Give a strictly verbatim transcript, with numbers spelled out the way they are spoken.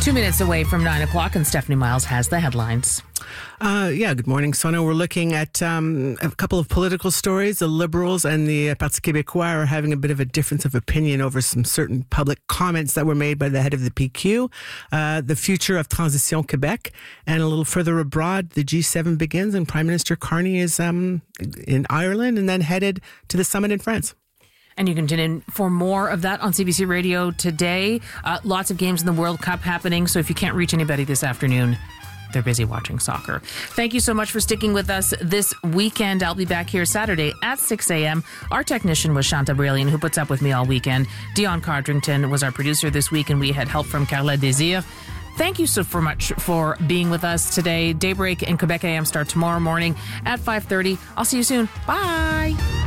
Two minutes away from nine o'clock, and Stephanie Miles has the headlines. Uh, yeah, good morning, Sona. We're looking at um, a couple of political stories. The Liberals and the Parti Québécois are having a bit of a difference of opinion over some certain public comments that were made by the head of the P Q. Uh, the future of Transition Québec. And a little further abroad, the G seven begins, and Prime Minister Carney is um, in Ireland and then headed to the summit in France. And you can tune in for more of that on C B C Radio today. Uh, lots of games in the World Cup happening, so if you can't reach anybody this afternoon, they're busy watching soccer. Thank you so much for sticking with us this weekend. I'll be back here Saturday at six a.m. Our technician was Shanta Brillian, who puts up with me all weekend. Dion Cardrington was our producer this week, and we had help from Carla Desir. Thank you so much for being with us today. Daybreak and Quebec A M start tomorrow morning at five thirty. I'll see you soon. Bye.